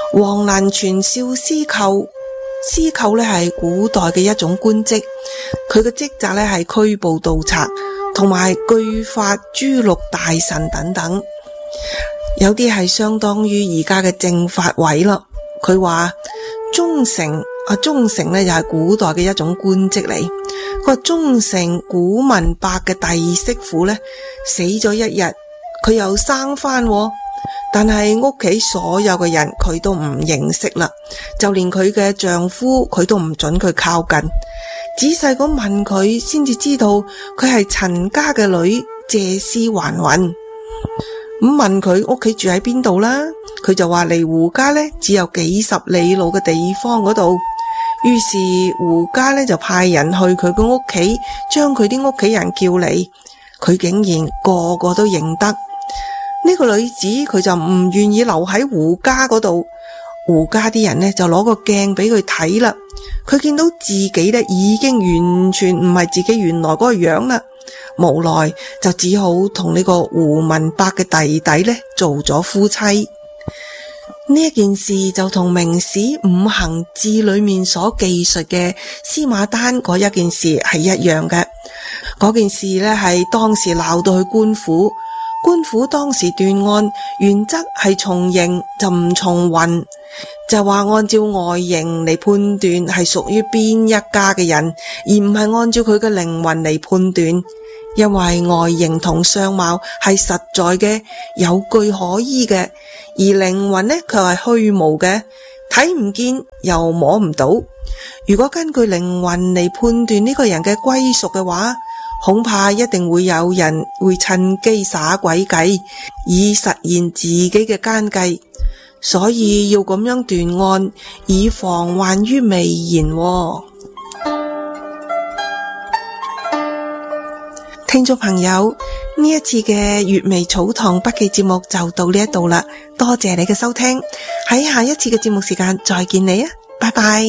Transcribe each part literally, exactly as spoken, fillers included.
黃蘭全少司寇，司寇呢係古代嘅一種官職，佢嘅職責呢係拘捕盜賊同埋據發誅戮大臣等等，有啲係相當於而家嘅政法委咯。佢話忠誠啊，忠誠呢又係古代嘅一種官職嚟。佢話忠誠古文伯嘅弟媳婦呢死咗一日，佢又生翻，但係屋企所有嘅人佢都唔認識啦，就連佢嘅丈夫佢都唔准佢靠近。仔細咁問佢，先至知道佢係陳家嘅女謝氏還魂。咁問佢屋企住喺邊度啦，佢就話離胡家呢只有幾十里路嘅地方嗰度。於是胡家呢就派人去佢嘅屋企，將佢啲屋企人叫嚟，佢竟然個個都認得。呢個女子佢就唔願意留喺胡家嗰度，胡家啲人呢就攞個鏡俾佢睇啦。佢見到自己呢已經完全唔係自己原來嗰個樣啦，無奈就只好同呢個胡文伯嘅弟弟呢做咗夫妻。呢一件事就同明史五行志裏面所記述嘅司馬丹嗰一件事係一樣嘅。嗰件事呢係當時鬧到去官府，官府當時斷案原則係從形就唔從魂，就話按照外形嚟判斷係屬於邊一家嘅人，而唔係按照佢嘅靈魂嚟判斷。因為外形同相貌係實在嘅，有據可依嘅，而靈魂呢卻係虛無嘅，睇唔見又摸唔到。如果根據靈魂嚟判斷呢個人嘅歸屬嘅話，恐怕一定會有人會趁機耍詭計，以實現自己嘅奸計。所以要咁樣斷案，以防患於未然喎。聽眾朋友，呢一次嘅閱微草堂筆記節目就到呢一度啦，多謝你嘅收聽，喺下一次嘅節目時間再見你啊，拜拜。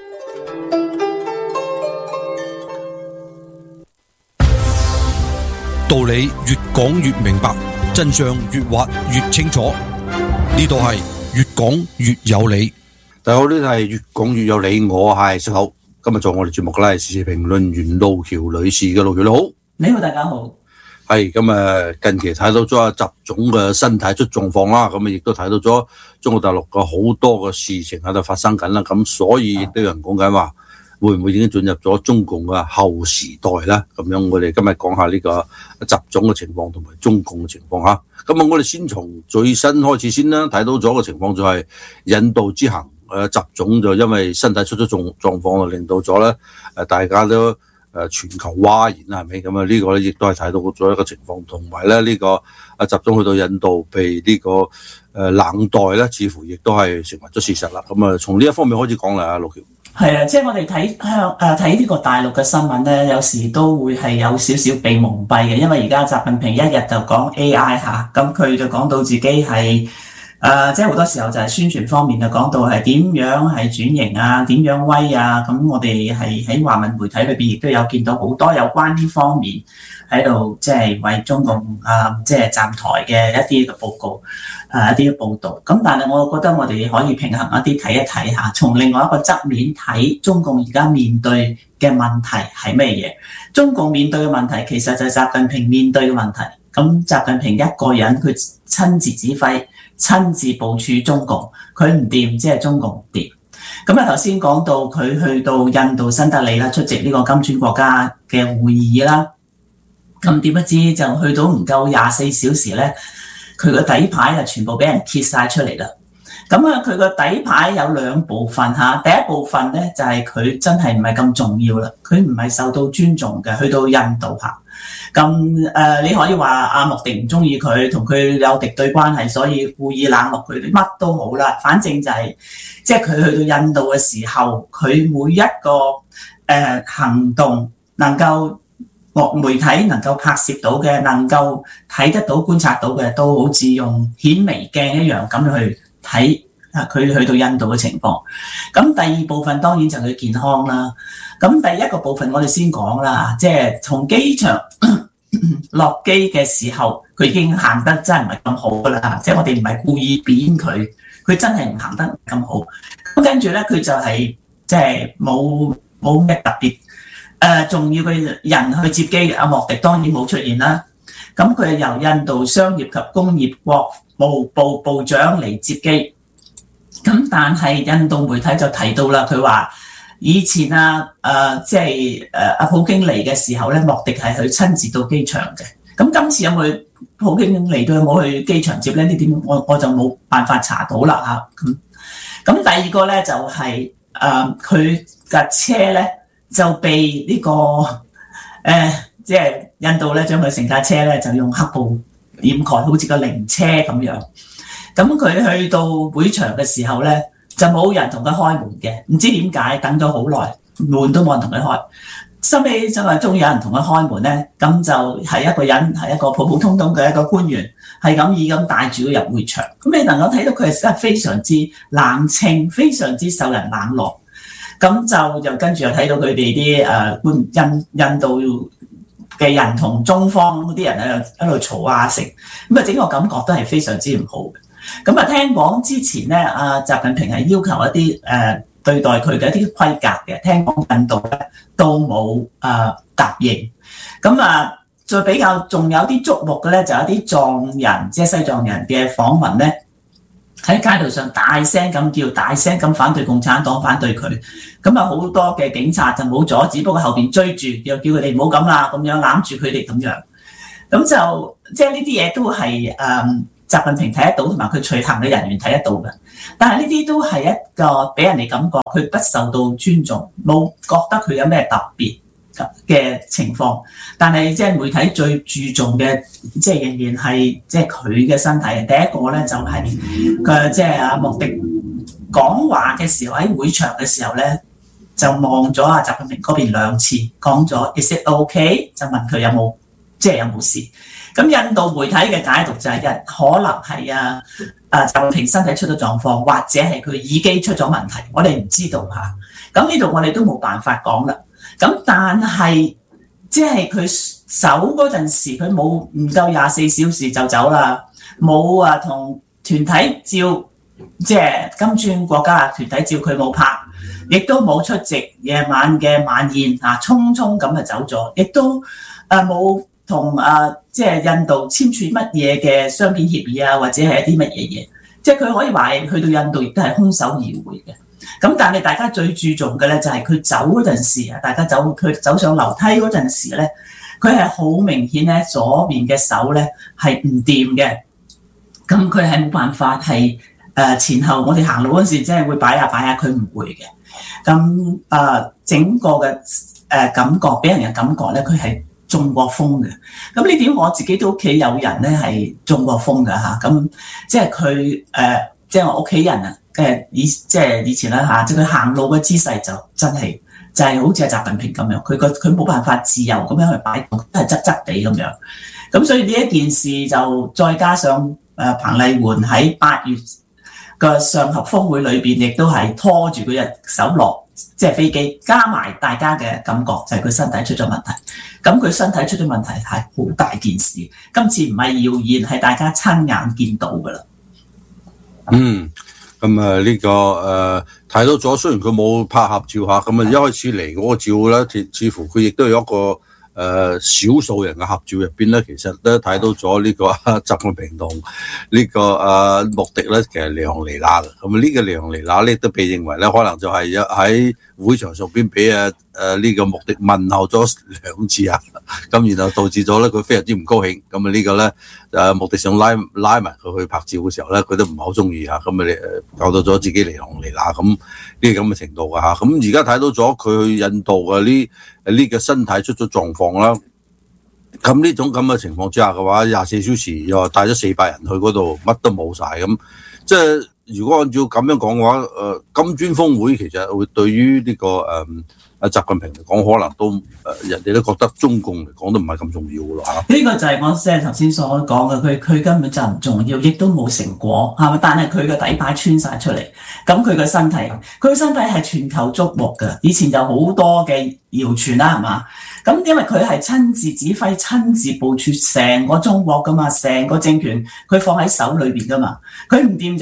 道理越講越明白，真相越挖越清楚，呢度係越講越有理。 大家好，呢度係越講越有理，我係石頭。今日做我哋節目嘅咧係時事評論員路橋女士嘅，路橋你好。 你好，大家好。 係咁啊！近期睇到咗阿習總嘅身體出狀況啦，咁啊亦都睇到咗中國大陸嘅好多嘅事情喺度發生緊啦。咁所以亦都有人講緊話，會唔會已經進入咗中共嘅後時代咧？咁樣我哋今日講下呢個習總嘅情況同埋中共嘅情況吓。咁啊，我哋先從最新開始先啦。睇到咗嘅情況就係引渡之行，誒習總就因為身體出咗狀狀況，令到咗咧誒大家都。誒全球譁然啦，係咪咁啊？呢個咧亦都係睇到咗一個情況，同埋咧呢個啊習總去到印度被呢個誒冷待咧，似乎亦都係成為咗事實啦。咁啊，從呢一方面開始講啦，阿陸橋。 係啊，即係我哋睇香誒睇呢個大陸嘅新聞咧，有時都會係有少少被蒙蔽嘅，因為而家習近平一日就講 A I 嚇，咁佢就講到自己係。誒、呃，即係好多時候就係宣傳方面就講到係點樣係轉型啊，點樣威啊，咁我哋係喺華文媒體裏邊亦都有見到好多有關呢方面喺度，即係為中共啊、呃，即係站台嘅一啲嘅報告，誒、呃、一啲嘅報導。咁但係我覺得我哋可以平衡一啲睇一睇下，從另外一個側面睇中共而家面對嘅問題係咩嘢？中共面對嘅問題其實就係習近平面對嘅問題。咁習近平一個人佢親自指揮。親自部署中共，佢唔掂，即係中共唔掂。咁啊，頭先講到佢去到印度新德里啦，出席呢個金磚國家嘅會議啦。咁點不知就去到唔夠廿四小時咧，佢個底牌就全部俾人揭晒出嚟啦。咁啊，佢個底牌有兩部分嚇，第一部分咧就係佢真係唔係咁重要啦，佢唔係受到尊重嘅，去到印度嚇。咁誒、呃，你可以話阿莫迪唔中意佢，同佢有敵對關係，所以故意冷落佢，乜都好啦。反正就係、是，即係佢去到印度嘅時候，佢每一個誒、呃、行動能夠媒體能夠拍攝到嘅，能夠睇得到、觀察到嘅，都好似用顯微鏡一樣咁去睇啊！佢去到印度嘅情況。咁第二部分當然就係佢健康啦。咁第一個部分我哋先講啦，即係從機場落機嘅時候，佢已經行得真係唔係咁好噶啦，即係我哋唔係故意扁佢， 佢真係唔行得咁好。咁跟住咧，佢就係即係冇冇咩特別誒、呃、重要嘅人去接機。阿莫迪當然冇出現啦。咁佢係由印度商業及工業國務部部長嚟接機。咁但係印度媒體就提到啦，佢話以前啊誒即係誒阿普京嚟嘅時候咧，莫迪係去親自到機場嘅。咁今次有冇普京嚟到有冇去機場接咧？呢點我我就冇辦法查到啦嚇。咁咁第二個咧就係誒佢架車咧就被呢、這個誒即係印度咧將佢成架車咧就用黑布掩蓋，好似個靈車咁樣。咁佢去到會場嘅時候咧就冇人同佢開門嘅，唔知點解等咗好耐，門都冇人同佢開。收尾就話終於有人同佢開門咧，咁就係一個人，係一個普普通通嘅一個官員，係咁以咁帶住佢入會場。咁你能夠睇到佢係真係非常之冷清，非常之受人冷落。咁就又跟住又睇到佢哋啲誒印印度嘅人同中方嗰啲人喺度喺度嘈啊食，咁啊整個感覺都係非常之唔好嘅。咁啊聽講之前咧，阿習近平係要求一啲誒、呃、對待佢嘅一啲規格嘅，聽講印度咧都冇誒、呃、答應。咁啊，再比較仲有啲矚目嘅咧，就有啲藏人，即係西藏人嘅訪問咧，喺街道上大聲咁叫，大聲咁反對共產黨，反對佢。咁啊好多嘅警察就冇阻止，不過後邊追住又叫佢哋唔好咁啦，咁樣攬住佢哋咁樣。咁就即係呢啲嘢都係誒。嗯習近平睇得到，同埋佢隨行嘅人員睇得到嘅，但係呢啲都係一個俾人哋感覺佢不受到尊重，冇覺得佢有咩特別嘅情況。但係即係媒體最注重嘅，即係仍然係即係佢嘅身體。第一個咧就係佢即係阿莫迪講話嘅時候，喺會場嘅時候咧，就望咗阿習近平嗰邊兩次，講咗 Is it okay？ 就問佢有冇即係有冇事。咁印度媒體嘅解讀就係、是、可能係啊啊習近平身體出咗狀況，或者係佢耳機出咗問題，我哋唔知道嚇。咁呢度我哋都冇辦法講啦。咁但係即係佢走嗰陣時，佢冇唔夠廿四小時就走啦，冇啊同團體照，即係金磚國家嘅團體照佢冇拍，亦都冇出席夜晚嘅晚宴啊，匆匆咁就走咗，亦都啊冇。同啊，即係印度簽署乜嘢嘅雙邊協議啊，或者係一啲乜嘢嘢，即係佢可以話去到印度亦都係空手而回嘅。咁但係大家最注重嘅咧，就係佢走嗰陣時啊，大家走佢走上樓梯嗰陣時咧，佢係好明顯咧，左邊嘅手咧係唔掂嘅。咁佢係冇辦法係誒前後，我哋行路嗰陣時即係會擺下擺下，佢唔會嘅。咁啊，整個嘅誒感覺俾人嘅感覺咧，佢係中過風嘅，咁呢點我自己都屋企有人咧係中過風嘅嚇，咁即係佢誒，即係我屋企人啊嘅以即係以前啦嚇，即係佢行路嘅姿勢就真係就係好似阿習近平咁樣，佢個佢冇辦法自由咁樣去擺動，都係側側地咁樣。咁所以呢一件事就再加上誒彭麗媛喺八月嘅上合峰會裏邊，亦都係拖住佢隻手落。即係飛機，加埋大家嘅感覺就係佢身體出咗問題。咁佢身體出咗問題係好大件事，今次唔係謠言，係大家親眼見到噶啦。 嗯，咁啊呢個誒睇到咗，雖然佢冇拍合照嚇，咁啊一開始嚟嗰個照咧，似乎佢亦都有一個誒少數人嘅合照入邊咧，其實都睇到咗呢個習近平同呢個誒莫迪咧，其實離行離迾嘅。咁啊呢個離行離迾咧，都被認為咧，可能就係喺會場上邊俾誒誒呢個莫迪問候咗兩次啊，咁然後導致咗咧佢非常之唔高興。咁啊呢個咧誒莫迪想拉拉埋佢去拍照嘅時候咧，佢都唔係好中意啊。咁啊誒搞到咗自己離行離迾咁呢啲咁嘅程度嘅嚇。咁而家睇到咗佢去印度嘅呢呢個身體出咗狀況啦。咁呢種咁嘅情況之下嘅話，廿四小時又帶咗四百人去嗰度，乜都冇晒咁，即係如果按照咁樣講嘅話，誒、呃、金磚峰會其實會對於呢、這個誒阿習近平嚟講，可能都誒、呃、人哋都覺得中共嚟講都唔係咁重要嘅咯嚇。呢個就係我即係頭先所講嘅，佢佢根本就唔重要，亦都冇成果，係咪？但係佢嘅底牌穿晒出嚟，咁佢嘅身體，佢嘅身體係全球矚目嘅。以前有好多嘅謠傳啦，係嘛？咁因為佢係親自指揮、親自部署成個中國噶嘛，成個政權佢放喺手裏邊噶嘛，佢唔掂就好大件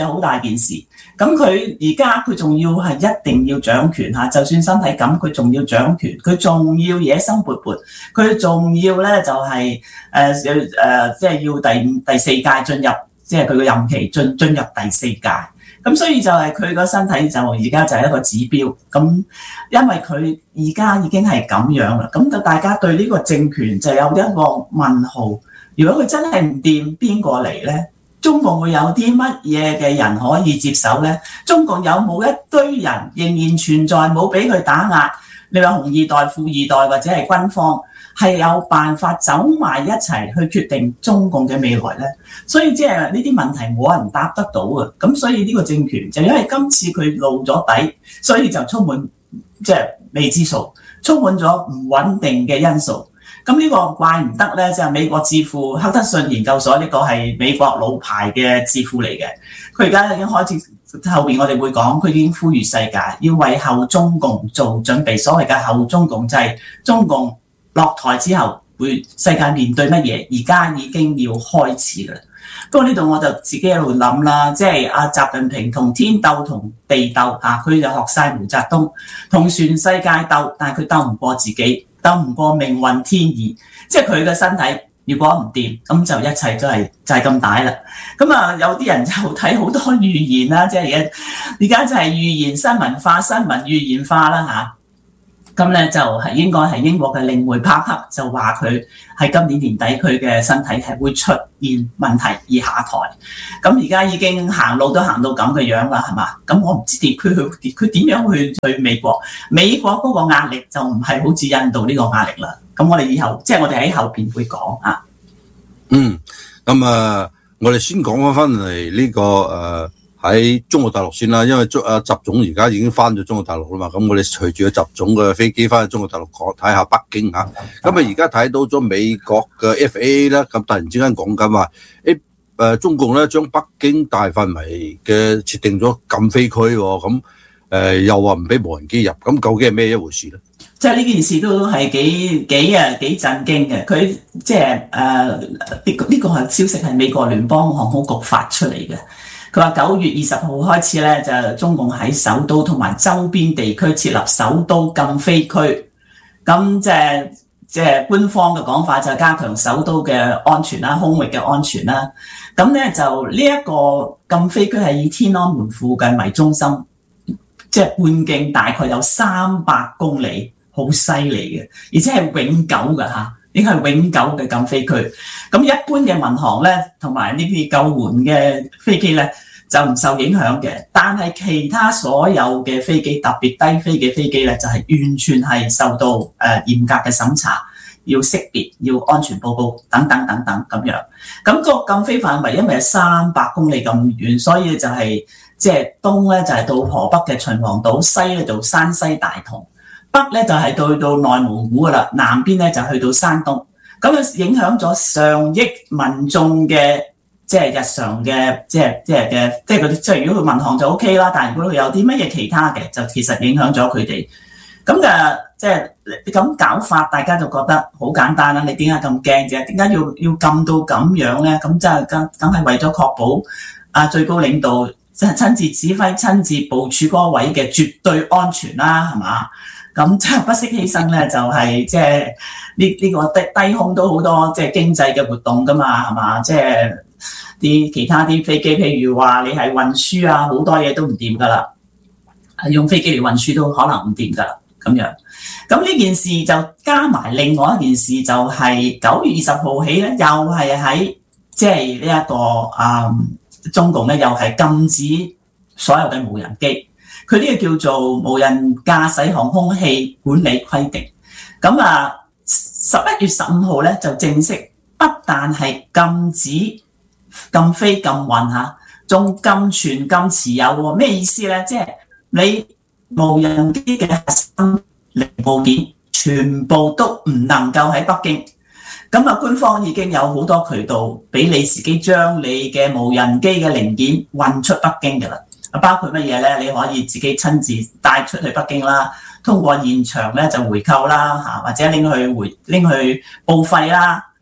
件事。咁佢而家佢仲要係一定要掌權嚇，就算身體咁，佢仲要掌權，佢仲要野心勃勃，佢仲要咧就係誒誒，即係要第五第四屆進入，即係佢個任期進進入第四屆。咁所以就係佢個身體就而家就係一個指標。咁因為佢而家已經係咁樣啦，咁就大家對呢個政權就有一個問號。如果佢真係唔掂，邊個嚟咧？中共會有啲乜嘢嘅人可以接手呢？中共有冇一堆人仍然存在，冇俾佢打壓？你話紅二代、富二代或者係軍方係有辦法走埋一齊去決定中共嘅未來呢？所以即係呢啲問題冇人答得到嘅。咁所以呢個政權就因為今次佢露咗底，所以就充滿即係未知數，充滿咗唔穩定嘅因素。咁呢個怪唔得咧，就係美國智庫赫德遜研究所，呢個係美國老牌嘅智庫嚟嘅。佢而家已經開始，後邊我哋會講，佢已經呼籲世界要為後中共做準備。所謂嘅後中共就係中共落台之後會世界面對乜嘢，而家已經要開始啦。不過呢度我就自己喺度諗啦，即係阿習近平同天鬥同地鬥啊，佢就學晒毛澤東同全世界鬥，但係佢鬥唔過自己。鬥唔過命運天意，即係佢嘅身體如果唔掂，咁就一切都係就係咁大啦。咁啊，有啲人就睇好多預言啦，即係而家而家就係預言新聞化、新聞預言化啦吓。咁咧就係應該係英國嘅領匯帕克就話佢喺今年年底佢嘅身體係會出現問題而下台。咁而家已經行路都行到咁嘅樣啦，係嘛？咁我唔知點佢去佢點樣去去美國？美國嗰個壓力就唔係好似印度呢個壓力啦。咁我哋以後即係我哋喺後邊會講啊。 嗯，咁啊，我哋先講翻翻嚟呢個誒。呃喺中國大陸先啦，因為中啊習總而家已經翻咗中國大陸啦嘛，咁我哋隨住個習總嘅飛機翻去中國大陸講睇下北京嚇，咁啊而家睇到咗美國嘅 F A A 咧，咁突然之間講緊話，誒誒中共咧將北京大範圍嘅設定咗禁飛區喎，咁誒又話唔俾無人機入，咁究竟係咩一回事咧？ 即係呢件事都係幾幾啊幾震驚嘅，佢即係誒呢個呢個係消息係美國聯邦航空局發出嚟嘅。佢話九月二十號開始咧，就中共喺首都同埋周邊地區設立首都禁飛區。咁即係即係官方嘅講法就加強首都嘅安全啦、空域嘅安全啦。咁咧就呢一個禁飛區係以天安門附近為中心，即係半徑大概有三百公里，好犀利嘅，而且係永久嘅嚇。應該係永久嘅禁飛區，咁一般嘅民航咧，同埋呢啲救援嘅飛機咧，就唔受影響嘅。但係其他所有嘅飛機，特別低飛嘅飛機咧，就係、是、完全係受到誒、呃、嚴格嘅審查，要識別，要安全報告等等等等咁樣。咁、那個禁飛範圍因為係三百公里咁遠，所以就係即係東咧就係、是、到河北嘅秦皇島，西咧就山西大同。北咧就係到到內蒙古噶啦，南邊咧就去到山東，咁啊影響咗上億民眾嘅即係日常嘅即係即係嘅即係嗰啲，即係如果佢民航就 O K 啦，但係如果佢有啲乜嘢其他嘅，就其實影響咗佢哋。咁就即係咁搞法，大家就覺得好簡單啦。你點解咁驚啫？點解要要禁到咁樣咧？咁即係梗梗係為咗確保啊最高領導即係親自指揮、親自部署嗰位嘅絕對安全啦，係嘛？咁即係不惜犧牲咧，就係即係呢呢個低低空都好多即係經濟嘅活動噶嘛，係嘛？即係啲其他啲飛機，譬如話你係運輸啊，好多嘢都唔掂噶啦，用飛機嚟運輸都可能唔掂噶啦，咁樣。咁呢件事就加埋另外一件事，就係九月二十號起咧，又係喺即係呢一個啊、嗯、中共咧，又係禁止所有嘅無人機。佢呢個叫做無人駕駛航空器管理規定，咁啊十一月十五號咧就正式不但係禁止禁飛禁運嚇，仲禁存禁持有喎。咩意思咧？即係你無人機嘅核心零部件全部都唔能夠喺北京。咁啊，官方已經有好多渠道俾你自己將你嘅無人機嘅零件運出北京嘅啦。包括乜嘢咧？你可以自己親自帶出去北京啦，通過現場咧就回購啦嚇，或者拎去回拎去報廢啦，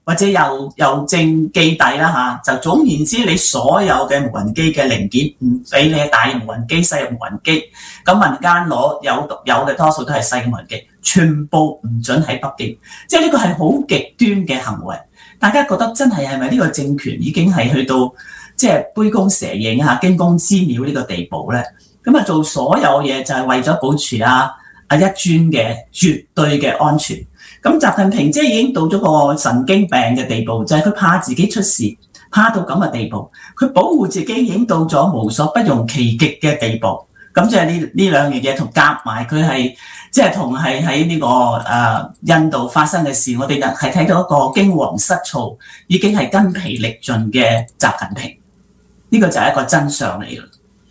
或者郵郵政寄遞啦嚇，就總言之，你所有嘅無人機嘅零件唔俾你大無人機、細無人機，咁民間攞有有嘅多數都係細無人機，全部唔准喺北京，即係呢個係好極端嘅行為。大家覺得真係係咪呢個政權已經係去到即係杯弓蛇影嚇、驚弓之鳥呢個地步咧？咁啊做所有嘢就係為咗保持啊啊一尊嘅絕對嘅安全。咁習近平即係已經到咗個神經病嘅地步，就係、是、佢怕自己出事，怕到咁嘅地步，佢保護自己已經到咗無所不用其極嘅地步。咁即係呢呢兩樣嘢同夾埋，佢係即係同係喺呢個誒、呃、印度發生嘅事，我哋係睇到一個驚惶失措，已經係筋疲力盡嘅習近平。呢、這個就係一個真相嚟嘅。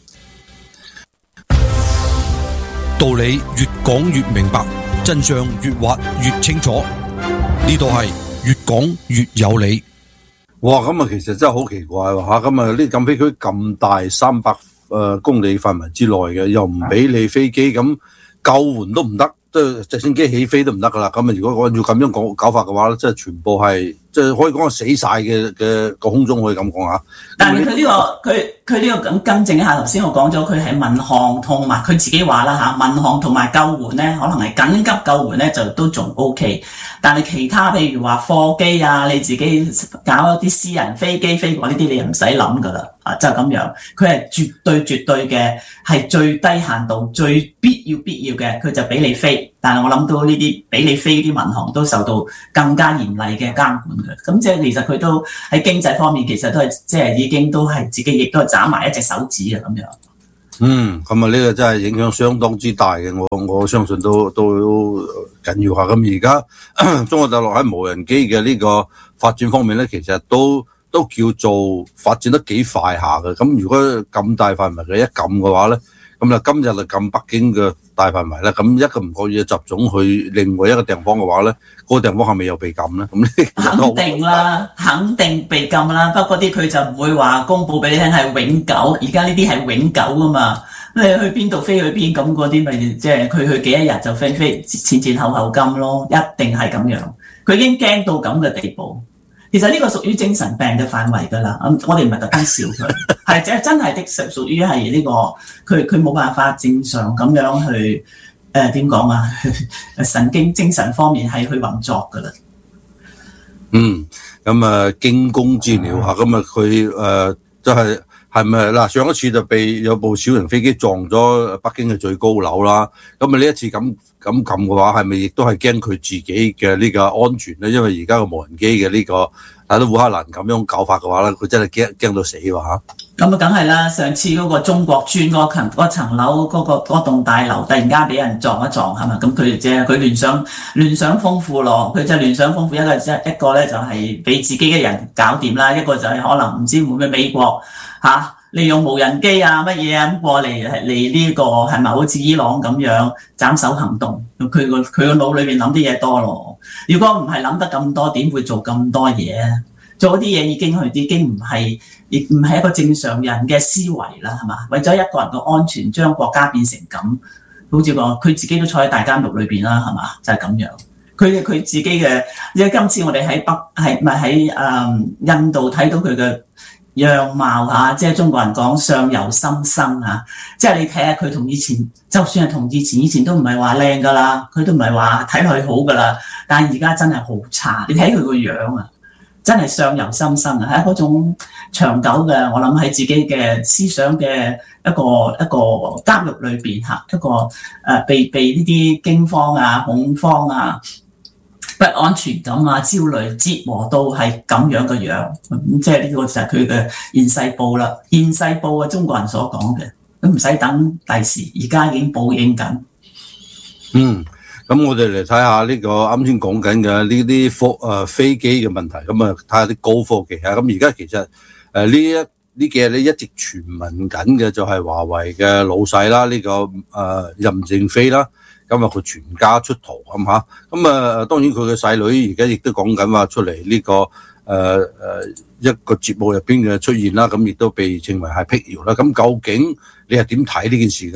道理越講越明白，真相越挖越清楚。呢度係越講越有理。 哇！咁啊，其實真係好奇怪喎嚇。咁啊，呢禁飛區咁大，三百誒公里範圍之內嘅，又唔俾你飛機，咁救援都唔得，即係直升機起飛都唔得噶啦。咁啊，如果按照咁樣講搞法嘅話咧，即係全部係即係可以講係死晒嘅嘅個空中，可以咁講嚇。 但係佢呢個佢佢呢個咁更正一下，頭先我講咗佢係民航同埋佢自己話啦嚇，民航同埋救援咧，可能係緊急救援咧就都仲 O K， 但係其他譬如話貨機啊，你自己搞一啲私人飛機飛過呢啲，你又唔使諗噶啦，啊就咁樣，佢係絕對絕對嘅係最低限度最必要必要嘅，佢就俾你飛。但係我諗到呢啲俾你飛啲民航都受到更加嚴厲嘅監管嘅，咁即係其實佢都喺經濟方面其實都係即係已經都係自己亦都係眨埋一隻手指啊咁樣。 嗯，咁啊呢個真係影響相當之大嘅，我我相信都都緊要下。咁而家中國大陸喺無人機嘅呢個發展方面咧，其實都都叫做發展得幾快下嘅。咁如果咁大範圍嘅一撳嘅話咧，咁啊今日就撳北京嘅大範圍啦，咁一個唔覺意嘅集中去另外一個地方嘅話咧，嗰、那個地方係咪又被禁咧？咁呢？肯定啦，肯定被禁啦。不過啲佢就唔會話公佈俾你聽係永久，而家呢啲係永久噶嘛。你去邊度飛去邊，咁嗰啲咪即係佢去幾一日就飛飛前前後後禁咯，一定係咁樣。佢已經驚到咁嘅地步。其實呢個屬於精神病嘅範圍㗎啦，我哋唔係特登笑佢，係即係真係的屬屬於係呢個佢佢冇辦法正常咁樣去誒點講啊？神經精神方面係去運作㗎啦。 嗯，咁啊驚弓之鳥嚇，咁啊佢誒就係係咪嗱上一次就被有部小型飛機撞咗北京嘅最高樓啦，咁啊呢一次咁。咁撳嘅話，係咪亦都係驚佢自己嘅呢個安全咧？因為而家個無人機嘅呢個睇到烏克蘭咁樣搞法嘅話咧，佢真係驚驚到死喎嚇！咁啊， 梗係啦！上次嗰個中國村嗰層嗰層樓嗰個嗰棟大樓突然間俾人撞一撞係嘛？咁佢即係佢聯想聯想豐富咯，佢就聯想豐富一個一一個咧就係俾自己嘅人搞掂啦，一個就係可能唔知會唔會美國嚇。啊利用無人機啊乜嘢啊咁過嚟嚟呢個係咪好似伊朗咁樣斬首行動？佢個佢個腦裏面諗啲嘢多咯。如果唔係諗得咁多，點會做咁多嘢啊？做啲嘢已經係已經唔係，亦唔係一個正常人嘅思維啦，係嘛？為咗一個人嘅安全，將國家變成咁，好似個佢自己都坐喺大監獄裏邊啦，係嘛？就係、是、咁樣。佢佢自己嘅，因為今次我哋喺北係咪喺誒印度睇到佢嘅樣貌嚇，即係中國人講相由心生啊！即係你睇下佢同以前，就算係同以前，以前都唔係話靚噶啦，佢都唔係話睇落去好噶啦，但係而家真係好差。你睇佢個樣啊，真係相由心生啊！係嗰種長久嘅，我諗喺自己嘅思想嘅一個一個監獄裏邊嚇，一個誒、呃、被被呢啲驚慌啊、恐慌啊、不安全感啊、焦慮折磨到係咁樣嘅樣，咁即係呢個就係佢嘅現世報啦。現世報啊，中國人所講嘅，咁唔使等第時，而家已經報應緊。嗯，咁我哋嚟睇下呢個啱先講緊嘅呢啲科誒飛機嘅問題，咁啊睇下啲高科技啊。咁而家其實誒呢、呃、一呢幾日咧一直傳聞緊嘅就係華為嘅老細啦，呢、這個誒、呃、任正非啦。咁啊，佢全家出逃咁嚇，咁啊當然佢嘅細女而家亦都講緊話出嚟呢、這個誒誒、呃、一個節目入邊嘅出現啦，咁亦都被稱為係闢謠啦。咁究竟你係點睇呢件事嘅咧？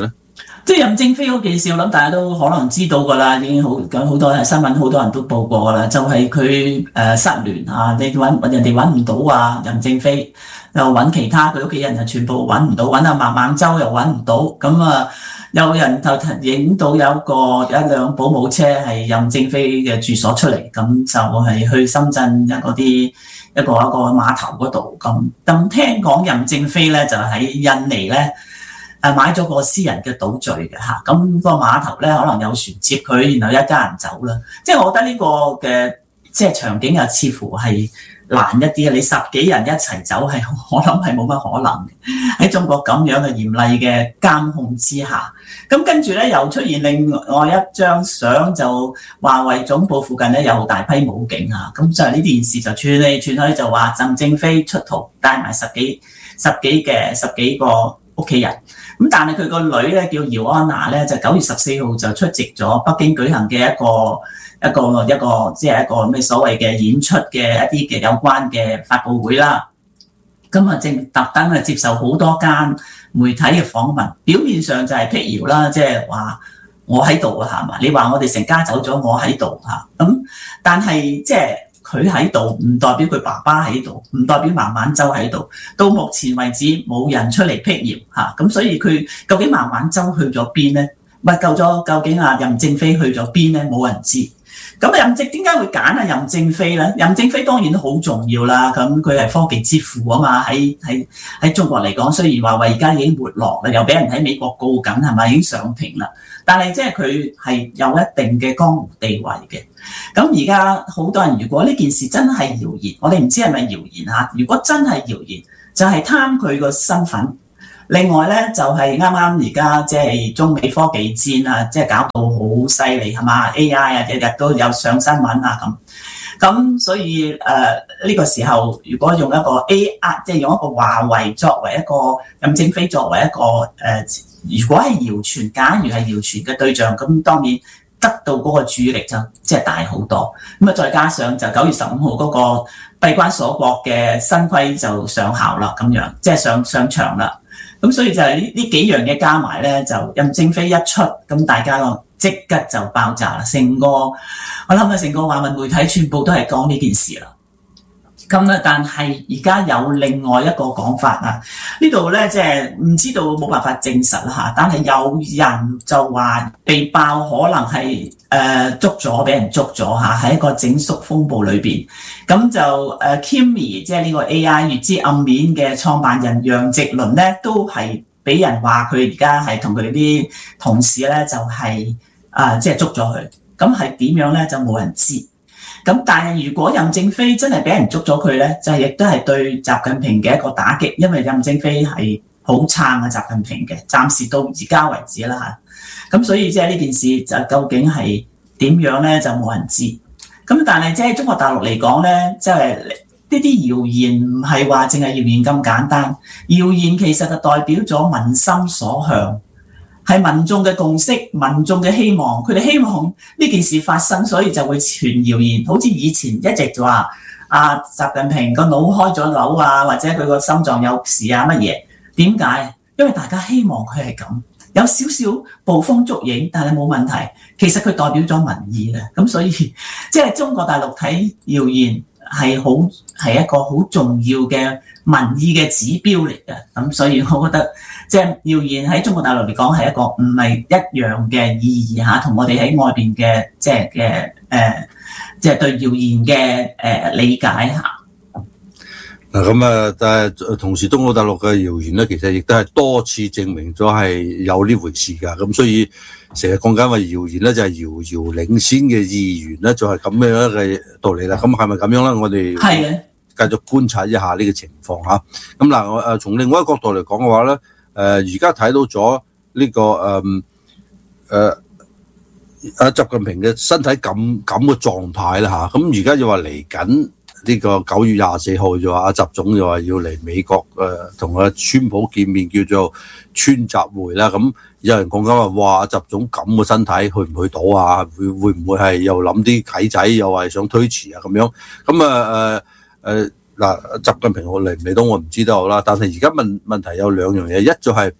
即係任正非嗰件事，我諗大家都可能知道㗎啦，已經好咁好多新聞，好多人都報過㗎啦。就係佢誒失聯啊，你揾人哋揾唔到啊，任正非又揾其他佢屋企人又全部揾唔到，揾阿孟晚舟又揾唔到，咁啊有人就影到有個有一輛保姆車係任正非嘅住所出嚟，咁就係去深圳一嗰啲一個一個碼頭嗰度咁。咁聽講任正非咧就喺印尼咧。誒買咗個私人嘅島嶼嘅嚇，咁個碼頭咧可能有船接佢，然後一家人走啦。即係我覺得呢個嘅即係場景又似乎係難一啲，你十幾人一齊走係我諗係冇乜可能嘅。喺中國咁樣嘅嚴厲嘅監控之下，咁跟住咧又出現另外一張相，就華為總部附近咧有大批武警啊，咁就係呢件事就傳嚟傳去就話任正非出逃帶埋十幾十幾嘅十幾個屋企人。咁但係佢個女咧叫姚安娜咧，就九月十四號就出席咗北京舉行嘅一個一個一個即係一個咩所謂嘅演出嘅一啲嘅有關嘅發佈會啦。咁啊正特登啊接受好多間媒體嘅訪問，表面上就係辟謠啦，即係話我喺度啊，係嘛？你話我哋成家走咗，我喺度嚇。咁但係即係。佢喺度唔代表佢爸爸喺度，唔代表孟晚舟喺度。到目前為止冇人出嚟辟謠嚇，咁所以佢究竟孟晚舟去咗邊咧？唔係救咗，究竟啊任正非去咗邊咧？冇人知。咁任正點解會揀啊任正非咧？任正非當然好重要啦，咁佢係科技之父啊嘛，喺喺喺中國嚟講，雖然華為而家已經沒落啦，又俾人喺美國告緊係咪已經上庭啦？但係即係佢係有一定嘅江湖地位嘅。咁而家好多人，如果呢件事真係謠言，我哋唔知係咪謠言嚇。如果真係謠言，就係貪佢個身份。另外咧，就係啱啱而家即係中美科技戰啊，即係搞到好犀利係嘛 ？A I 啊，日日都有上新聞啊咁。咁所以誒呢、呃這個時候，如果用一個 A I， 即係用一個華為作為一個任正非作為一個誒、呃，如果係謠傳，假如係謠傳嘅對象，咁當然得到嗰個注意力就即係大好多。咁啊，再加上就九月十五號嗰個閉關鎖國嘅新規就上效啦，咁樣即係上上場啦。咁所以就係呢呢幾樣嘢加埋咧，就任正非一出，咁大家個即刻就爆炸啦！成個我諗啊，成個華文媒體全部都係講呢件事啦。咁咧，但係而家有另外一個講法啊，呢度咧即係唔知道冇辦法證實啦嚇，但係有人就話被爆可能係誒、呃、捉咗，俾人捉咗嚇，喺一個整肅風暴裏邊。咁就誒 Kimi 即係呢個 A I 月之暗面嘅創辦人楊直倫咧，都係俾人話佢而家係同佢啲同事咧就係啊即係捉咗佢。咁係點樣咧就冇人知。咁但係如果任正非真係俾人捉咗佢咧，就亦都係對習近平嘅一個打擊，因為任正非係好撐啊習近平嘅，暫時到而家為止啦嚇。咁所以即係呢件事就究竟係點樣咧，就冇人知。咁但係即係中國大陸嚟講咧，即係呢啲謠言唔係話淨係謠言咁簡單，謠言其實就代表咗民心所向。係民眾嘅共識，民眾嘅希望，佢哋希望呢件事發生，所以就會傳謠言。好似以前一直就話啊，習近平個腦開咗瘤啊，或者佢個心臟有事啊乜嘢？點解？因為大家希望佢係咁，有少少捕風捉影，但係冇問題。其實佢代表咗民意嘅，咁所以即係中國大陸睇謠言係好係一個好重要嘅民意嘅指標嚟嘅。咁所以我覺得。即係謠言喺中國大陸嚟講係一個唔係一樣嘅意義嚇，同我哋喺外邊嘅即係嘅誒，即係對謠言嘅誒理解嚇。 嗱咁啊，但係同時中國大陸嘅謠言咧，其實亦都係多次證明咗係有呢回事㗎。咁所以成日講緊話謠言咧，就係遙遙領先嘅意願咧，就係咁樣嘅道理啦。咁係咪咁樣咧？我哋係繼續觀察一下呢個情況嚇。咁嗱，我誒從另外一個角度嚟講嘅話咧。誒而家睇到咗呢、這個誒誒阿習近平嘅身體咁咁嘅狀態啦嚇，咁而家就話嚟緊呢個九月廿四號就話阿習總就話要嚟美國誒同阿川普見面，叫做川習會啦。咁有人講緊話，哇！阿習總咁嘅身體去唔去到啊？會會唔會係又諗啲計仔，又係想推遲啊咁樣？咁啊誒誒。嗱，習近平我嚟唔嚟到我唔知道啦，但係而家問問題有兩樣嘢，一就係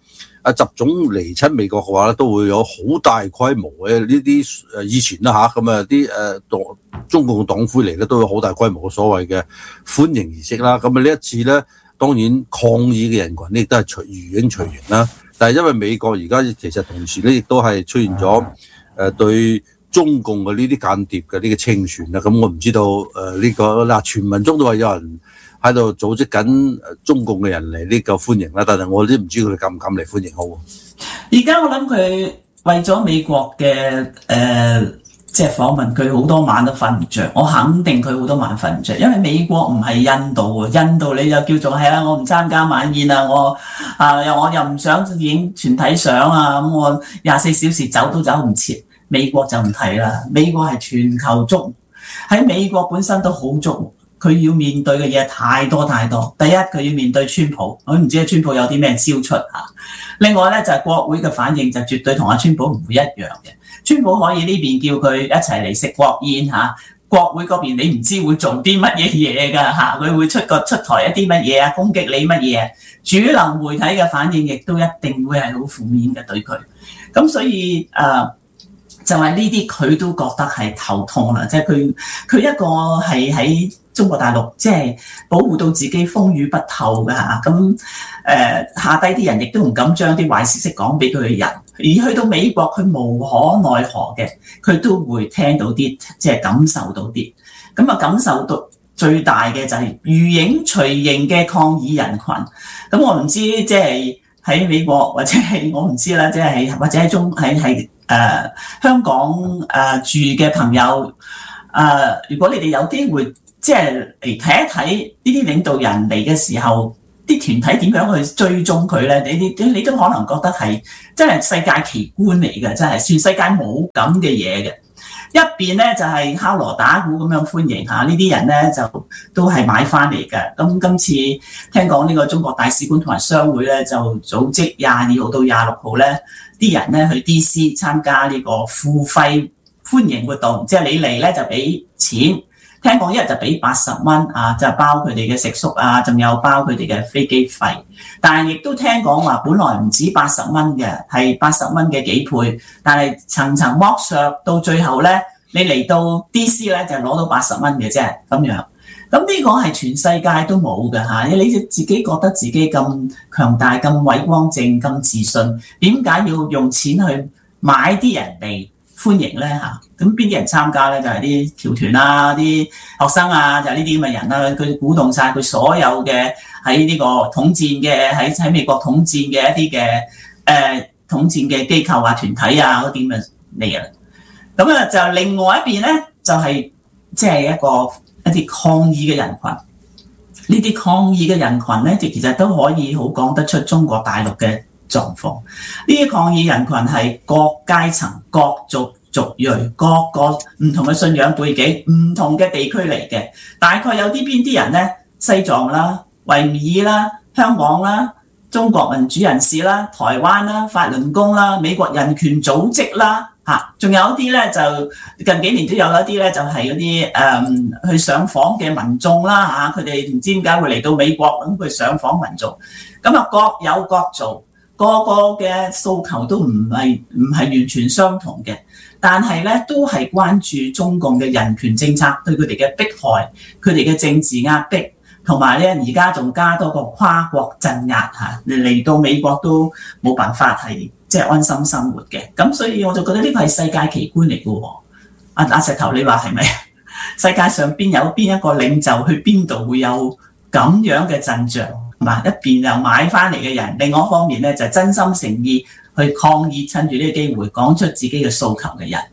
阿習總嚟親美國嘅話咧，都會有好大規模嘅呢啲誒以前啦嚇，咁啊啲誒黨中共黨魁嚟咧都有好大規模嘅所謂嘅歡迎儀式啦。咁啊呢一次咧，當然抗議嘅人群咧亦都係隨如影隨形啦。但係因為美國而家其實同時咧亦都係出現咗誒對中共嘅呢啲間諜嘅呢個清算啦。咁我唔知道誒呢個嗱傳聞中都係有人喺度組織緊中共嘅人嚟呢個歡迎啦，但係我都唔知佢哋敢唔敢嚟歡迎好。 而家我諗佢為咗美國嘅誒、呃，即係訪問，佢好多晚都瞓唔着。我肯定佢好多晚瞓唔着，因為美國唔係印度喎，印度你就叫做係啊，我唔參加晚宴啊，我啊又我又唔想影全體相啊，咁我廿四小時走都走唔切。美國就唔係啦，美國係全球足，喺美國本身都好足。佢要面對嘅嘢太多太多。第一，佢要面對川普，我唔知川普有啲咩招出嚇。另外咧就係、是、國會嘅反應就絕對同阿川普唔會一樣嘅。川普可以呢邊叫佢一齊嚟食國宴嚇，國會嗰邊你唔知會做啲乜嘢嘢㗎嚇，佢會出個出台一啲乜嘢啊，攻擊你乜嘢？主流媒體嘅反應亦都一定會係好負面嘅對佢。咁所以誒。呃就係呢啲佢都覺得係頭痛啦，即係佢佢一個係喺中國大陸，即係保護到自己風雨不透嘅嚇，咁誒下低啲人亦都唔敢將啲壞消息講俾佢嘅人，而去到美國佢無可奈何嘅，佢都會聽到啲，即係感受到啲，咁啊感受到最大嘅就係如影隨形嘅抗議人群，咁我唔知即係喺美國或者係我唔知啦，即係或者喺中喺係。誒、呃、香港誒、呃、住嘅朋友，誒、呃、如果你哋有機會即係嚟睇一睇呢啲領導人嚟嘅時候，啲團體點樣去追蹤佢咧？你你你都可能覺得係真係世界奇觀嚟嘅，真係全世界冇咁嘅嘢嘅。一邊咧就係、是、敲鑼打鼓咁樣歡迎下呢啲人咧，就都係買翻嚟嘅。咁今次聽講呢個中國大使館同埋商會咧，就組織廿二號到廿六號咧，啲人咧去 D C 參加呢個付費歡迎活動，即係你嚟咧就俾錢。聽講一日就俾八十蚊啊，就包佢哋嘅食宿啊，仲有包佢哋嘅飛機費。但係亦都聽講話，本來唔止八十蚊嘅，係八十蚊嘅幾倍。但係層層剝削，到最後咧，你嚟到 D C 咧就攞到八十蚊嘅啫，咁樣。咁呢個係全世界都冇嘅嚇，你自己覺得自己咁強大、咁偉光正、咁自信，點解要用錢去買啲人嚟歡迎咧嚇？咁邊啲人參加咧？就係啲僑團啊、啲學生啊，就係呢啲咁嘅人啦。佢鼓動晒佢所有嘅喺呢個統戰嘅喺喺美國統戰嘅一啲嘅誒統戰嘅機構啊、團體啊嗰啲咁嘅嚟嘅。咁啊，就另外一邊咧，就係即係一個。一啲抗議嘅人群，呢啲抗議嘅人群咧，其實都可以好講得出中國大陸嘅狀況。呢啲抗議人群係各階層、各族族裔、各個唔同嘅信仰背景、唔同嘅地區嚟嘅。大概有啲邊啲人咧？西藏啦、維吾爾啦、香港啦、中國民主人士啦、台灣啦、法輪功啦、美國人權組織啦。嚇，仲有一啲咧就近幾年都有一啲咧就係嗰啲誒去上訪嘅民眾啦嚇，佢哋唔知點解會嚟到美國咁佢上訪民眾，咁啊各有各做，個個嘅訴求都唔係唔係完全相同嘅，但係咧都係關注中共嘅人權政策對佢哋嘅迫害，佢哋嘅政治壓迫，同埋咧而家仲加多個跨國鎮壓嚇，嚟到美國都冇辦法係。即係安心生活嘅，咁所以我就覺得呢個係世界奇觀嚟嘅喎。阿阿石頭，你話係咪？世界上邊有邊一個領袖去邊度會有咁樣嘅陣仗？係嘛，一邊又買翻嚟嘅人，另外一方面咧就真心誠意去抗議，趁住呢個機會講出自己嘅訴求嘅人。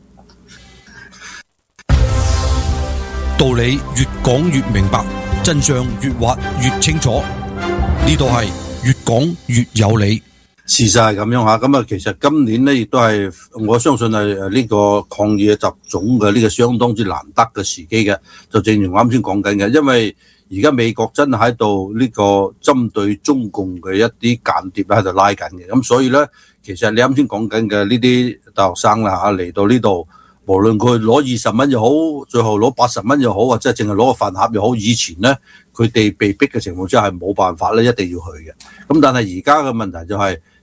道理越講越明白，真相越挖越清楚。呢度係越講越有理。 事實係咁樣嚇，咁啊其實今年咧亦都係我相信係誒呢個抗議嘅習總嘅呢個相當之難得嘅時機嘅，就正如我啱先講緊嘅，因為而家美國真係喺度呢個針對中共嘅一啲間諜喺度拉緊嘅，咁所以咧其實你啱先講緊嘅呢啲大學生啦嚇嚟到呢度，無論佢攞二十蚊又好，最後攞八十蚊又好，或者係淨係攞個飯盒又好，以前咧佢哋被逼嘅情況之下係冇辦法咧，一定要去嘅。咁但係而家嘅問題就係、是。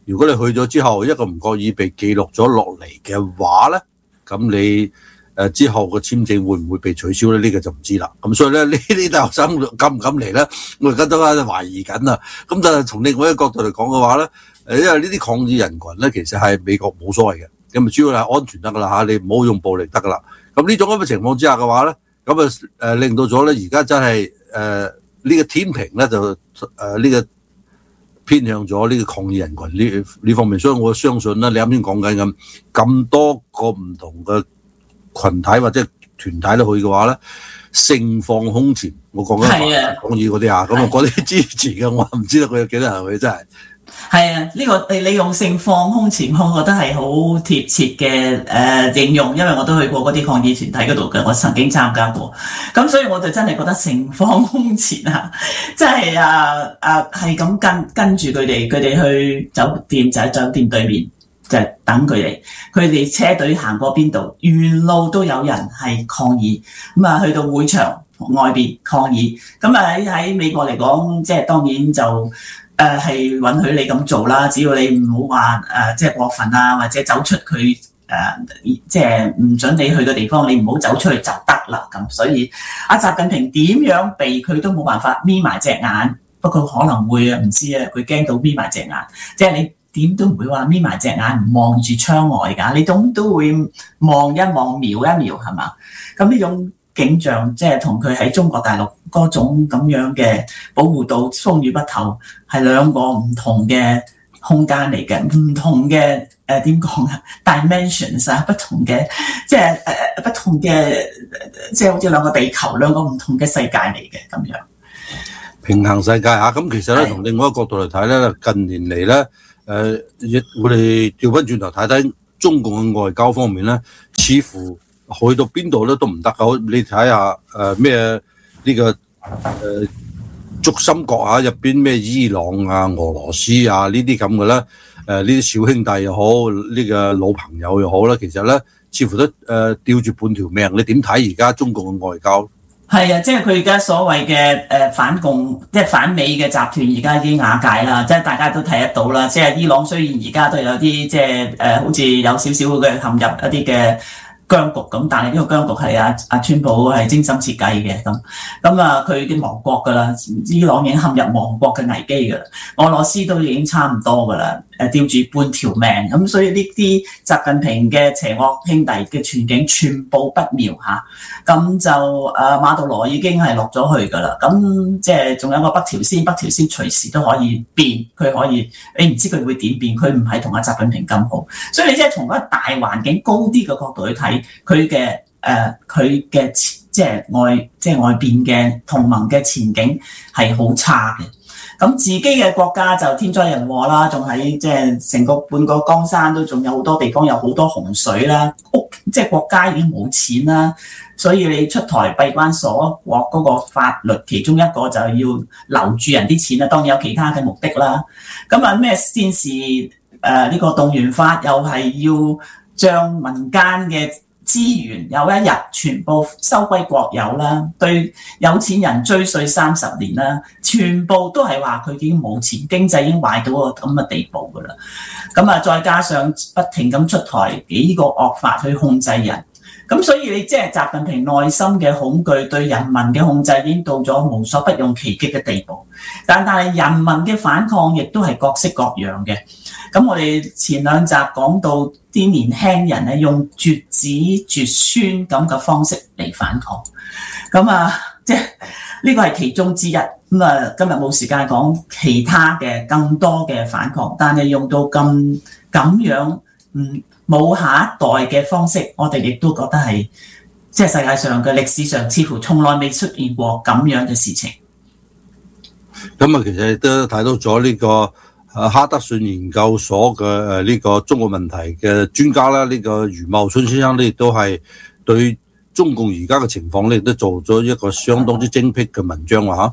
如果你去咗之後一個唔覺意被記錄咗落嚟嘅話咧，咁你誒之後個簽證會唔會被取消咧？呢、這個就唔知啦。咁所以咧，呢啲大學生敢唔敢嚟咧？我而家都喺度懷疑緊啊。咁但係從另外一個角度嚟講嘅話咧，誒因為呢啲抗議人群咧，其實係美國冇所謂嘅，咁啊主要係安全得噶啦嚇，你唔好用暴力得噶啦。咁呢種咁嘅情況之下嘅話咧，咁啊誒令到咗咧，而家真係誒呢個天平咧就誒呢、呃這個偏向咗呢個抗議人群呢呢方面，所以我相信咧，你啱先講緊咁咁多個唔同嘅群體或者團體都去嘅話咧，盛況空前。我講緊抗議嗰啲啊，咁啊嗰啲支持嘅，我唔知道佢有幾多人去，真係。 係啊，呢、這個你你用盛況空前，我覺得係好貼切嘅誒形容，因為我都去過嗰啲抗議團體嗰度嘅，我曾經參加過，咁所以我就真係覺得盛況空前啊！即係啊啊係咁跟跟住佢哋，佢哋去酒店就喺酒店對面就係等佢哋，佢哋車隊行過邊度，沿路都有人係抗議，咁啊去到會場外邊抗議，咁啊喺喺美國嚟講，即係當然就。誒係、呃、允許你咁做啦，只要你唔好話誒即係過分啊，或者走出佢誒、呃、即係唔準你去嘅地方，你唔好走出去就得啦。咁所以阿習近平點樣避佢都冇辦法眯埋隻眼，不過可能會唔知啊，佢驚到眯埋隻眼，即係你點都唔會話眯埋隻眼唔望住窗外㗎，你總都會望一望、瞄一瞄係嘛？咁呢種景象即係同佢喺中國大陸嗰種咁樣嘅保護到風雨不透，係兩個唔同嘅空間嚟嘅，唔同嘅誒點講啊 dimensions 啊，不同嘅即係誒、呃、不同嘅即係好似兩個地球，兩個唔同嘅世界嚟嘅咁樣。 平衡世界嚇，咁其實咧，從另外一個角度嚟睇咧，近年嚟咧，誒、呃，我哋調翻轉頭睇睇中共嘅外交方面咧，似乎去到邊度咧都唔得㗎。你睇下誒咩呢個誒軸心國啊，入邊咩伊朗啊、俄羅斯啊呢啲咁嘅咧，誒呢啲小兄弟又好，呢、這個老朋友又好啦，其實咧似乎都誒、呃、吊住半條命。你點睇而家中共嘅外交？ 係啊，即係佢而家所謂嘅誒反共，即係反美嘅集團，而家已經瓦解啦。即係大家都睇得到啦。即係伊朗雖然而家都有啲即係誒、呃，好似有少少嘅陷入一啲嘅僵局咁，但係呢個僵局係阿阿川普係精心設計嘅咁，咁啊佢已經亡國噶啦，伊朗已經陷入亡國嘅危機噶啦，俄羅斯都已經差唔多噶啦，誒吊住半條命，咁所以呢啲習近平嘅邪惡兄弟嘅全景全部不妙嚇，咁就誒馬杜羅已經係落咗去噶啦，咁即係仲有個北朝鮮，北朝鮮隨時都可以變，佢可以你唔知佢會點變，佢唔係同阿習近平咁好，所以你即係從一個大環境高啲嘅角度去睇。佢嘅誒佢嘅即係外即係外邊嘅同盟嘅前景係好差嘅，咁自己嘅國家就天災人禍啦，仲喺即係成個半個江山都仲有好多地方有好多洪水啦，屋即係國家已經冇錢啦，所以你出台閉關鎖國嗰個法律，其中一個就係要留住人啲錢啦，當然有其他嘅目的啦。咁啊咩先是誒呢個動員法又係要將民間嘅資源有一日全部收歸國有啦，對有錢人追稅三十年啦，全部都係話佢已經冇錢，經濟已經壞到個咁嘅地步噶啦。咁啊，再加上不停咁出台幾個惡法去控制人，咁所以你即係習近平內心嘅恐懼對人民嘅控制已經到咗無所不用其極嘅地步。但但係人民嘅反抗亦都係各式各樣嘅。咁我哋前兩集講到啲年輕人咧用絕子絕孫咁嘅方式嚟反抗，咁啊即係呢個係其中之一。咁啊今日冇時間講其他嘅更多嘅反抗，但係用到咁咁樣嗯冇下一代嘅方式，我哋亦都覺得係即係世界上嘅歷史上似乎從來未出現過咁樣嘅事情。 咁啊，其實都睇到咗呢個誒哈德遜研究所嘅誒呢個中國問題嘅專家啦，呢、這個余茂春先生咧亦都係對中共而家嘅情況咧，亦都做咗一個相當之精闢嘅文章話嚇。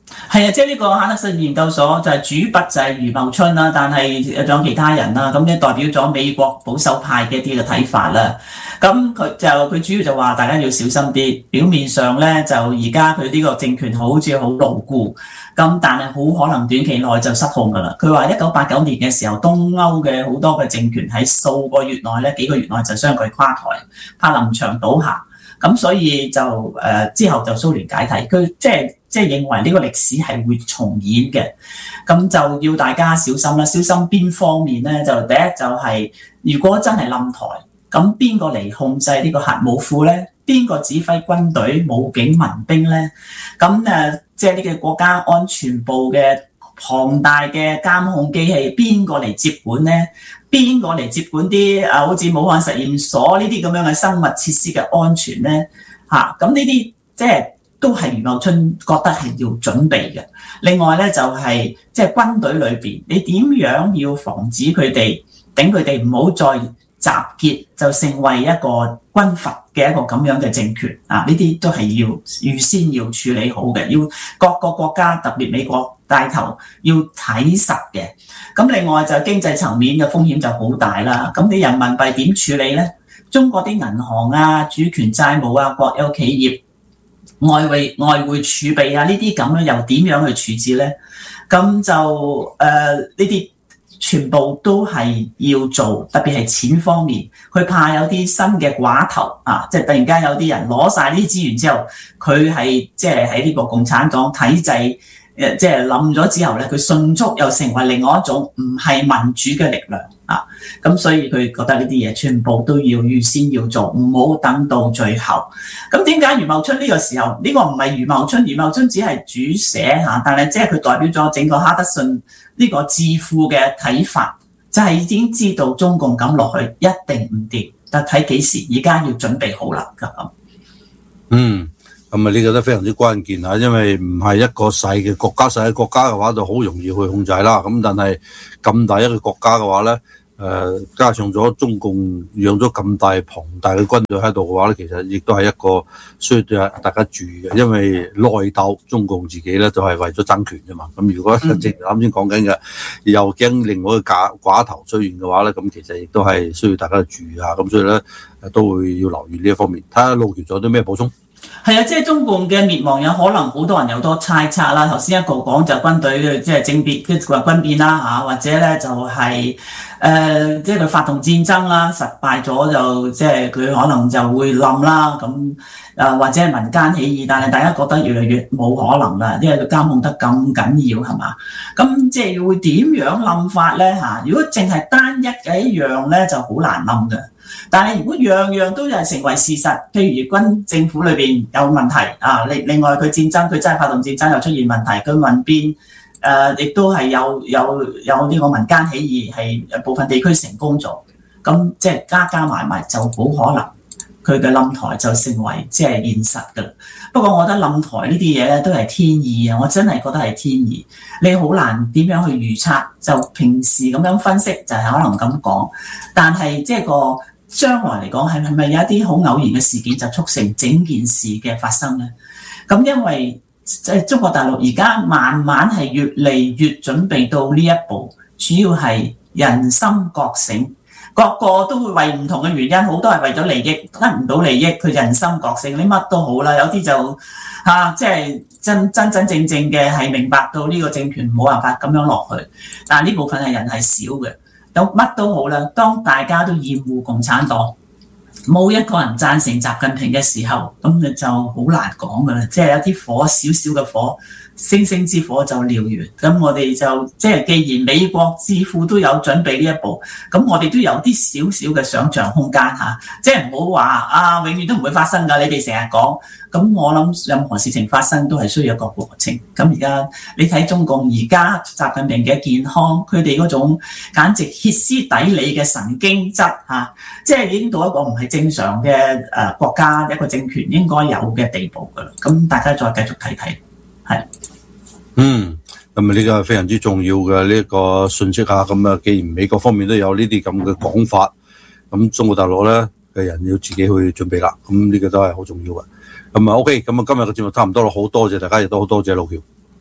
係啊，即係呢個哈德遜研究所就係主筆就係余茂春啦，但係仲有其他人啦，咁咧代表咗美國保守派嘅一啲嘅睇法啦。咁佢就佢主要就話大家要小心啲，表面上咧就而家佢呢個政權好似好牢固，咁但係好可能短期內就失控噶啦。佢話一九八九年嘅時候，東歐嘅好多嘅政權喺數個月內咧幾個月內就相繼垮台，柏林牆倒下。咁所以就誒、呃、之後就蘇聯解體，佢即係即係認為呢個歷史係會重演嘅，咁就要大家小心啦。小心邊方面咧？就第一就係、是、如果真係冧台，咁邊個嚟控制呢個核武庫咧？邊個指揮軍隊、武警、民兵咧？咁誒，即係呢個國家安全部嘅龐大嘅監控機器，邊個嚟接管咧？邊個嚟接管啲啊？好似武漢實驗所呢啲咁樣嘅生物設施嘅安全咧？嚇，咁呢啲即係都係余茂春覺得係要準備嘅。另外咧就係即係軍隊裏邊，你點樣要防止佢哋，等佢哋唔好再集結，就成為一個軍閥嘅一個咁樣嘅政權啊！呢啲都係要預先要處理好嘅，要各個國家特別美國帶頭要睇實嘅。咁另外就經濟層面嘅風險就好大啦。咁你人民幣點處理咧？中國啲銀行啊、主權債務啊、國有企業、外匯外匯儲備啊，呢啲咁樣又點樣去處置咧？咁就誒呢啲。全部都係要做，特別係錢方面，佢怕有啲新嘅寡頭啊，即係突然間有啲人攞晒呢啲資源之後，佢係即係喺呢個共產黨體制誒，即係冧咗之後咧，佢迅速又成為另外一種唔係民主嘅力量啊！咁所以佢覺得呢啲嘢全部都要預先要做，唔好等到最後。咁點解余茂春呢個時候呢、呢個唔係余茂春？余茂春只係主寫嚇，但係即係佢代表咗整個哈德遜呢個智庫嘅睇法，就係已經知道中共咁落去一定唔掂，但睇幾時，而家要準備好啦咁。 嗯，咁啊呢個都非常之關鍵嚇，因為唔係一個細嘅國家，細嘅國家嘅話就好容易去控制啦。咁但係咁大一個國家嘅話咧，誒、呃、加上咗中共養咗咁大龐大嘅軍隊喺度嘅話咧，其實亦都係一個需要大家注意嘅，因為內鬥中共自己咧就係、是、為咗爭權啫嘛。咁如果正如啱先講緊嘅，又驚另外一個假寡頭出現嘅話咧，咁其實亦都係需要大家注意下。咁所以咧都會要留意呢一方面。睇下路橋仲有啲咩補充？ 係啊，即係中共嘅滅亡有可能好多人有多猜測啦。頭先一個講就軍隊嘅即係政變，即係軍變啦嚇，或者咧就係、是、誒、呃、即係佢發動戰爭啦，失敗咗就即係佢可能就會冧啦。咁誒、呃、或者係民間起義，但係大家覺得越嚟越冇可能啦，因為佢監控得咁緊要係嘛？咁即係會點樣冧法咧嚇？如果淨係單一嘅一樣咧，就好難冧嘅。但係如果樣樣都係成為事實，譬如軍政府裏邊有問題啊，另另外佢戰爭佢真係發動戰爭又出現問題，佢民變誒亦都係有有有呢個民間起義係部分地區成功咗，咁即係加加埋埋就好可能佢嘅冧台就成為即係現實㗎。不過我覺得冧台呢啲嘢咧都係天意啊，我真係覺得係天意，你好難點樣去預測，就平時咁樣分析就係可能咁講，但係即係個。將來嚟講係係咪有一啲好偶然嘅事件就促成整件事嘅發生咧？咁因為即係中國大陸而家慢慢係越嚟越準備到呢一步，主要係人心覺醒，個個都會為唔同嘅原因，好多係為咗利益，得唔到利益佢人心覺醒，你乜都好啦，有啲就嚇即係真真真正正嘅係明白到呢個政權冇辦法咁樣落去，但係呢部分係人係少嘅。有乜都好啦，當大家都厭惡共產黨，冇一個人贊成習近平嘅時候，咁你就好難講噶啦。即係有啲火，少少嘅火，星星之火就燎原。咁我哋就即係既然美國智庫都有準備呢一步，咁我哋都有啲少少嘅想像空間嚇。即係唔好話啊，永遠都唔會發生㗎。你哋成日講，咁我諗任何事情發生都係需要一個過程。咁而家你睇中共而家習近平嘅健康，佢哋嗰種簡直歇斯底里嘅神經質嚇，即係已經到一個唔係正常嘅誒國家一個政權應該有嘅地步㗎啦。咁大家再繼續睇睇，係。 嗯，咁啊呢個係非常之重要嘅呢一個信息啊。咁啊，既然美國方面都有呢啲咁嘅講法，咁中國大陸咧嘅人要自己去準備啦。咁呢個都係好重要嘅。咁啊 OK，咁啊今日嘅節目差唔多啦，好多謝大家，亦都好多謝路橋。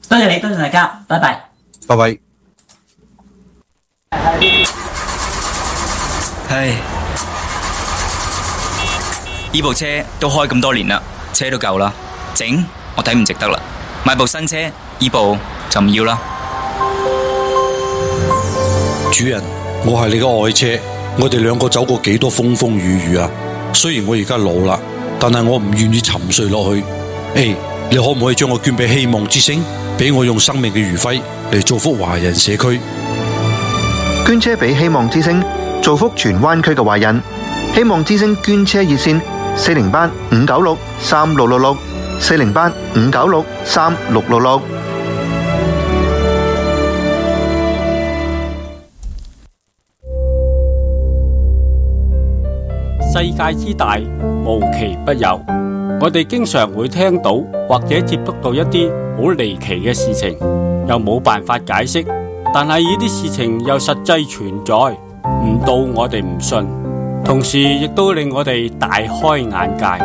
多謝你，多謝大家，拜拜。 拜拜。 唉，呢部車都開咁多年啦，車都舊啦，整我睇唔值得啦，買部新車，呢部就唔要啦。 主人，我係你嘅愛車，我哋兩個走過幾多風風雨雨啊！雖然我而家老啦，但係我唔願意沉睡落去。誒，你可唔可以將我捐俾希望之星，俾我用生命嘅餘暉嚟造福華人社區？ 捐車俾希望之星，造福荃灣區嘅華人。希望之星捐車熱線：四零八五九六三六六六，四零八五九六三六六六。 世界之大，無奇不有。我哋經常會聽到或者接觸到一啲好離奇嘅事情，又冇辦法解釋，但係呢啲事情又實際存在，唔到我哋唔信，同時亦都令我哋大開眼界。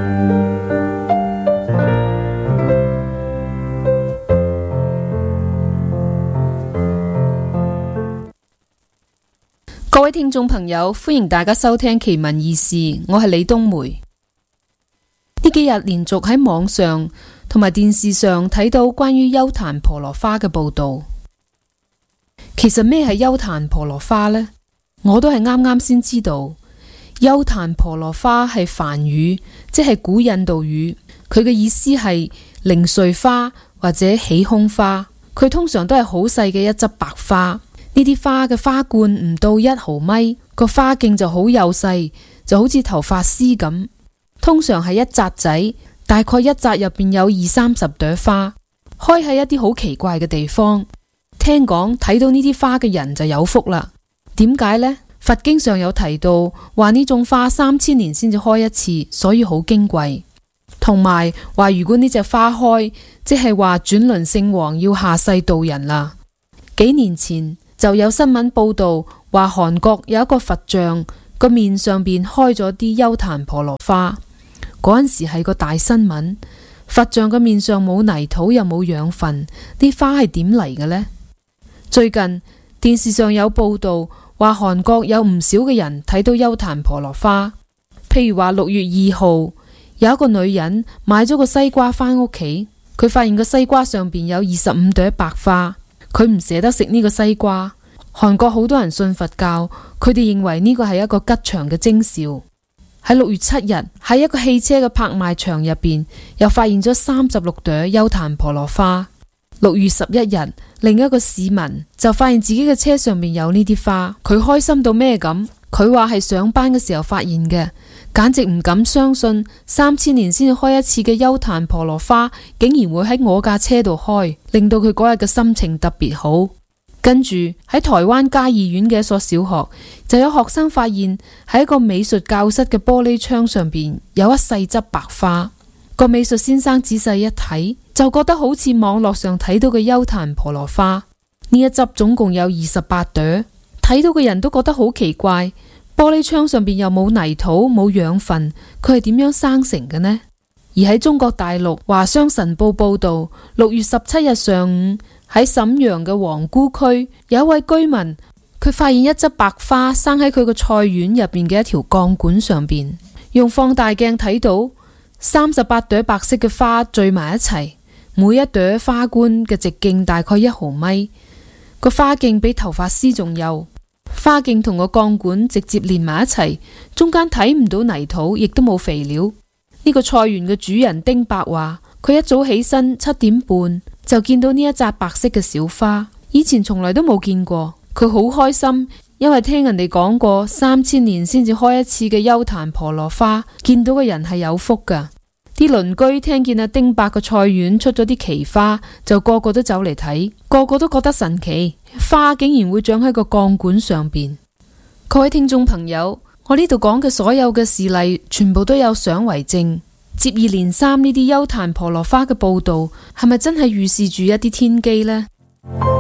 各位聽眾朋友，歡迎大家收聽奇聞異事，我係李冬梅。呢幾日連續喺網上同埋電視上睇到關於優壇婆羅花嘅報道。其實咩係優壇婆羅花呢？我都係啱啱先知道。優壇婆羅花係梵語，即係古印度語，佢嘅意思係零碎花或者起空花。佢通常都係好細嘅一執白花。呢啲花嘅花冠唔到一毫米，個花徑就好幼細，就好似頭髮絲咁。通常係一紮仔，大概一紮入邊有二三十朵花，開喺一啲好奇怪嘅地方。聽講睇到呢啲花嘅人就有福啦。點解呢？佛經上有提到話呢種花三千年先至開一次，所以好矜貴。同埋話如果呢隻花開，即係話轉輪聖王要下世度人啦。幾年前就有新聞報道話韓國有一個佛像個面上邊開咗啲優壇婆羅花。嗰陣時係個大新聞，佛像嘅面上冇泥土又冇養分，啲花係點嚟嘅呢？最近電視上有報道話韓國有唔少嘅人睇到優壇婆羅花，譬如話六月二號有一個女人買咗個西瓜返屋企，佢發現個西瓜上邊有二十五朵白花，佢唔捨得食呢個西瓜。韓國好多人信佛教，佢哋認為呢個係一個吉祥嘅徵兆。喺六月七日，喺一個汽車嘅拍賣場入邊，又發現咗三十六朵優壇婆羅花。六月十一日，另一個市民就發現自己嘅車上面有呢啲花，佢開心到咩咁？佢話係上班嘅時候發現嘅，簡直唔敢相信，三千年先至開一次嘅優壇婆羅花，竟然會喺我架車度開，令到佢嗰日嘅心情特別好。跟住喺台灣嘉義縣嘅一所小學，就有學生發現喺一個美術教室嘅玻璃窗上邊有一細執白花。個美術先生仔細一睇，就覺得好似網絡上睇到嘅優壇婆羅花。呢一執總共有二十八朵，睇到嘅人都覺得好奇怪。玻璃窗上邊又冇泥土冇養分，佢係點樣生成嘅呢？而喺中國大陸華商晨報報道，六月十七日上午，喺瀋陽嘅皇姑區有一位居民，佢發現一隻白花生喺佢個菜園入邊嘅一條鋼管上邊，用放大鏡睇到三十八朵白色嘅花聚埋一齊，每一朵花冠嘅直徑大概一毫米，個花徑比頭髮絲仲幼，花徑同個鋼管直接連埋一齊，中間睇唔到泥土，亦都冇肥料。呢個菜園嘅主人丁伯話，佢一早起身七點半就見到呢一紮白色嘅小花，以前從來都冇見過。佢好開心，因為聽人哋講過三千年先至開一次嘅優壇婆羅花，見到嘅人係有福噶。啲鄰居聽見阿丁伯個菜園出咗啲奇花，就個個都走嚟睇，個個都覺得神奇，花竟然會長喺個鋼管上邊。各位聽眾朋友，我呢度講嘅所有嘅事例，全部都有相為證。接二連三呢啲優壇婆羅花嘅報道，係咪真係預示住一啲天機呢？